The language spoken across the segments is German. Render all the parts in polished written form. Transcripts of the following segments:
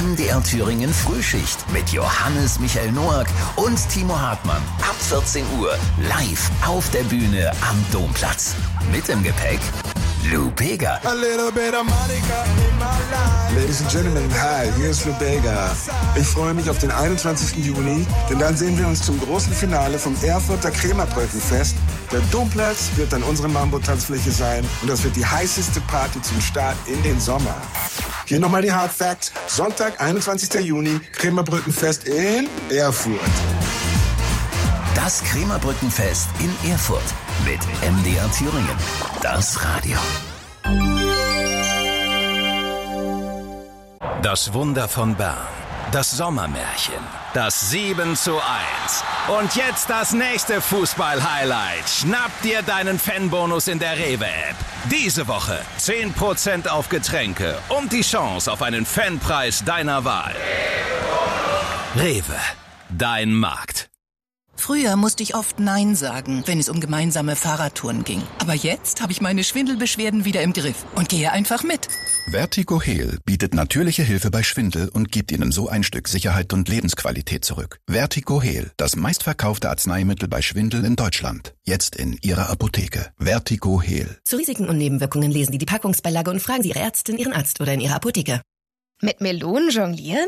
MDR Thüringen Frühschicht mit Johannes Michael Noack und Timo Hartmann. Ab 14 Uhr live auf der Bühne am Domplatz. Mit im Gepäck Lou Bega. Ladies and Gentlemen, hi, hier ist Lou Bega. Ich freue mich auf den 21. Juni, denn dann sehen wir uns zum großen Finale vom Erfurter Krämerbrückenfest. Der Domplatz wird dann unsere Mambo-Tanzfläche sein und das wird die heißeste Party zum Start in den Sommer. Hier nochmal die Hard Facts. Sonntag, 21. Juni, Krämerbrückenfest in Erfurt. Das Krämerbrückenfest in Erfurt mit MDR Thüringen. Das Radio. Das Wunder von Bern. Das Sommermärchen. Das 7:1. Und jetzt das nächste Fußball-Highlight. Schnapp dir deinen Fanbonus in der Rewe-App. Diese Woche 10% auf Getränke und die Chance auf einen Fanpreis deiner Wahl. Rewe. Dein Markt. Früher musste ich oft Nein sagen, wenn es um gemeinsame Fahrradtouren ging. Aber jetzt habe ich meine Schwindelbeschwerden wieder im Griff und gehe einfach mit. Vertigo Heal bietet natürliche Hilfe bei Schwindel und gibt Ihnen so ein Stück Sicherheit und Lebensqualität zurück. Vertigo Heal, das meistverkaufte Arzneimittel bei Schwindel in Deutschland. Jetzt in Ihrer Apotheke. Vertigo Heal. Zu Risiken und Nebenwirkungen lesen Sie die Packungsbeilage und fragen Sie Ihre Ärztin, Ihren Arzt oder in Ihrer Apotheke. Mit Melonen jonglieren?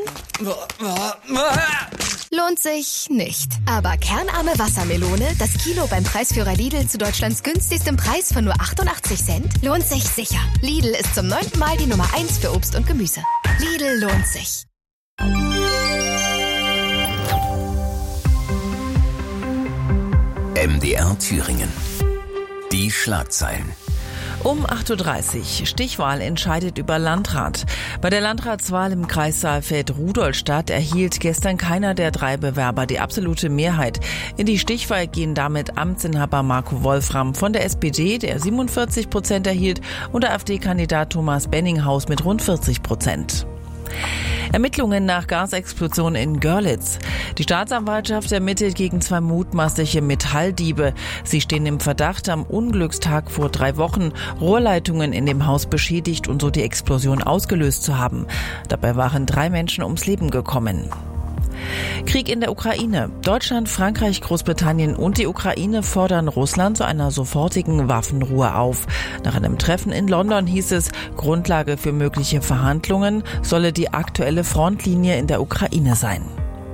Lohnt sich nicht. Aber kernarme Wassermelone, das Kilo beim Preisführer Lidl zu Deutschlands günstigstem Preis von nur 88 Cent, lohnt sich sicher. Lidl ist zum 9. Mal die Nummer 1 für Obst und Gemüse. Lidl lohnt sich. MDR Thüringen. Die Schlagzeilen. Um 8.30 Uhr. Stichwahl entscheidet über Landrat. Bei der Landratswahl im Kreis Saalfeld-Rudolstadt erhielt gestern keiner der 3 Bewerber die absolute Mehrheit. In die Stichwahl gehen damit Amtsinhaber Marco Wolfram von der SPD, der 47% erhielt, und der AfD-Kandidat Thomas Benninghaus mit rund 40%. Ermittlungen nach Gasexplosion in Görlitz. Die Staatsanwaltschaft ermittelt gegen 2 mutmaßliche Metalldiebe. Sie stehen im Verdacht, am Unglückstag vor 3 Wochen Rohrleitungen in dem Haus beschädigt und so die Explosion ausgelöst zu haben. Dabei waren 3 Menschen ums Leben gekommen. Krieg in der Ukraine. Deutschland, Frankreich, Großbritannien und die Ukraine fordern Russland zu einer sofortigen Waffenruhe auf. Nach einem Treffen in London hieß es, Grundlage für mögliche Verhandlungen solle die aktuelle Frontlinie in der Ukraine sein.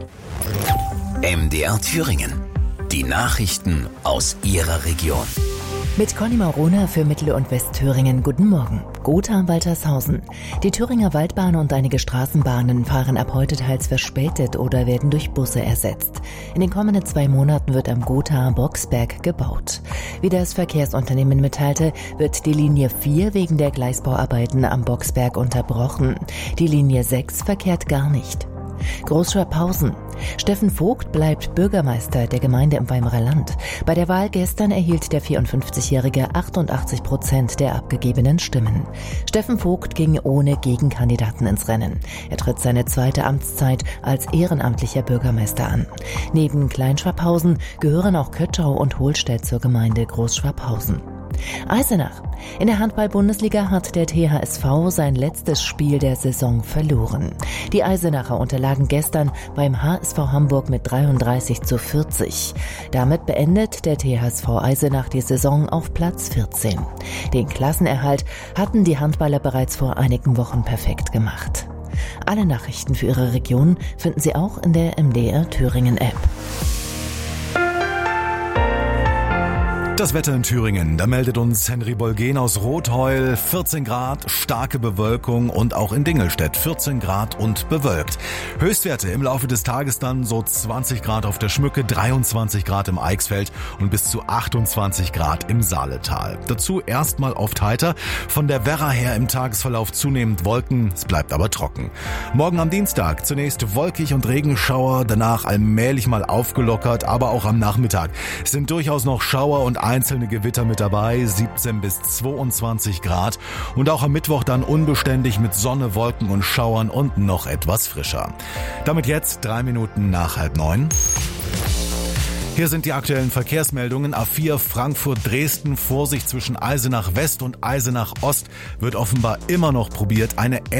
MDR Thüringen. Die Nachrichten aus Ihrer Region. Mit Conny Maurona für Mittel- und Westthüringen. Guten Morgen. Gotha-Waltershausen. Die Thüringer Waldbahn und einige Straßenbahnen fahren ab heute teils verspätet oder werden durch Busse ersetzt. In den kommenden 2 Monaten wird am Gotha-Boxberg gebaut. Wie das Verkehrsunternehmen mitteilte, wird die Linie 4 wegen der Gleisbauarbeiten am Boxberg unterbrochen. Die Linie 6 verkehrt gar nicht. Großschwabhausen. Steffen Vogt bleibt Bürgermeister der Gemeinde im Weimarer Land. Bei der Wahl gestern erhielt der 54-Jährige 88% der abgegebenen Stimmen. Steffen Vogt ging ohne Gegenkandidaten ins Rennen. Er tritt seine 2. Amtszeit als ehrenamtlicher Bürgermeister an. Neben Kleinschwabhausen gehören auch Kötschau und Hohlstedt zur Gemeinde Großschwabhausen. Eisenach. In der Handball-Bundesliga hat der THSV sein letztes Spiel der Saison verloren. Die Eisenacher unterlagen gestern beim HSV Hamburg mit 33:40. Damit beendet der THSV Eisenach die Saison auf Platz 14. Den Klassenerhalt hatten die Handballer bereits vor einigen Wochen perfekt gemacht. Alle Nachrichten für Ihre Region finden Sie auch in der MDR Thüringen App. Das Wetter in Thüringen, da meldet uns Henry Bolgen aus Rotheul, 14 Grad, starke Bewölkung und auch in Dingelstedt 14 Grad und bewölkt. Höchstwerte im Laufe des Tages dann so 20 Grad auf der Schmücke, 23 Grad im Eichsfeld und bis zu 28 Grad im Saaletal. Dazu erstmal oft heiter, von der Werra her im Tagesverlauf zunehmend Wolken, es bleibt aber trocken. Morgen am Dienstag zunächst wolkig und Regenschauer, danach allmählich mal aufgelockert, aber auch am Nachmittag sind durchaus noch Schauer und einzelne Gewitter mit dabei, 17 bis 22 Grad und auch am Mittwoch dann unbeständig mit Sonne, Wolken und Schauern und noch etwas frischer. Damit jetzt 3 Minuten nach 8:30. Hier sind die aktuellen Verkehrsmeldungen. A4 Frankfurt-Dresden, Vorsicht zwischen Eisenach West und Eisenach Ost wird offenbar immer noch probiert, eine